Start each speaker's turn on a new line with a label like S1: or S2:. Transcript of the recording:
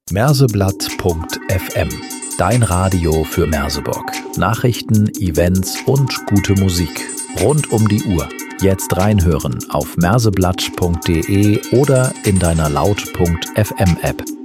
S1: Merseblatt.fm. Dein Radio für Merseburg. Nachrichten, Events und gute Musik. Rund um die Uhr. Jetzt reinhören auf merseblatt.de oder in deiner Laut.fm App.